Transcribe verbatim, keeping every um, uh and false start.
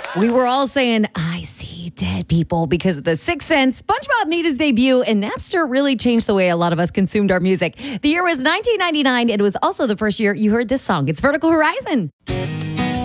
We were all saying, I see dead people because of The Sixth Sense. SpongeBob made his debut, and Napster really changed the way a lot of us consumed our music. The year was nineteen ninety-nine. It was also the first year you heard this song. It's Vertical Horizon.